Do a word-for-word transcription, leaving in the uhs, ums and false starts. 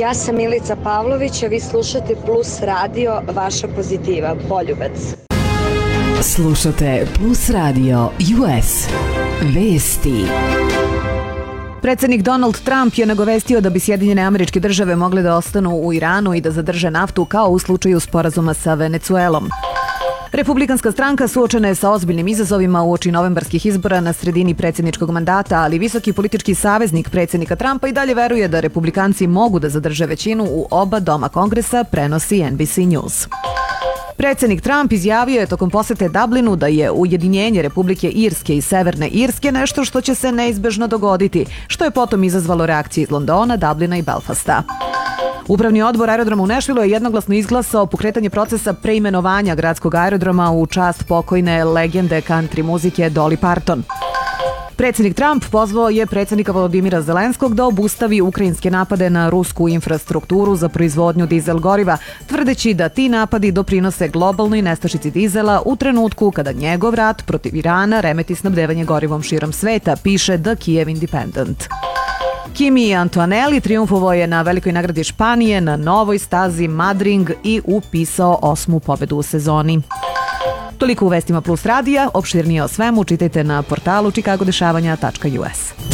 Ja sam Milica Pavlović, a vi slušate Plus radio, vaša pozitiva, Boljubac. Slušate Plus radio U S. Vesti. Predsjednik Donald Trump je nagovestio da bi Sjedinjene Američke Države mogle da ostanu u Iranu i da zadrže naftu kao u slučaju sporazuma sa Venecuelom. Republikanska stranka suočena je sa ozbiljnim izazovima uoči novembarskih izbora na sredini predsjedničkog mandata, ali visoki politički saveznik predsjednika Trumpa i dalje veruje da republikanci mogu da zadrže većinu u oba doma Kongresa, prenosi N B C News. Predsjednik Trump izjavio je tokom posete Dublinu da je ujedinjenje Republike Irske i Severne Irske nešto što će se neizbežno dogoditi, što je potom izazvalo reakcije iz Londona, Dublina i Belfasta. Upravni odbor aerodroma u Nešvilu je jednoglasno izglasao pokretanje procesa preimenovanja gradskog aerodroma u čast pokojne legende country muzike Dolly Parton. Predsjednik Trump pozvao je predsjednika Volodimira Zelenskog da obustavi ukrajinske napade na rusku infrastrukturu za proizvodnju dizel goriva, tvrdeći da ti napadi doprinose globalnoj nestašici dizela u trenutku kada njegov rat protiv Irana remeti snabdevanje gorivom širom sveta, piše The Kiev Independent. Kimi Antonelli triumfovao je na velikoj nagradi Španije na novoj stazi Madring i upisao osmu pobedu u sezoni. Toliko u Vestima Plus radija, opširnije o svemu čitajte na portalu čikagodešavanja tačka U S.